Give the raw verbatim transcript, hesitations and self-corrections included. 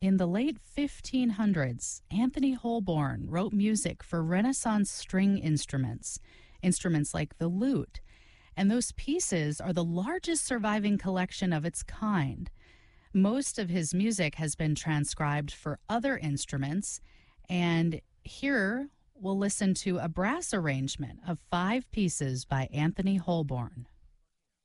In the late fifteen hundreds, Anthony Holborn wrote music for Renaissance string instruments, instruments like the lute, and those pieces are the largest surviving collection of its kind. Most of his music has been transcribed for other instruments, and here we'll listen to a brass arrangement of five pieces by Anthony Holborn.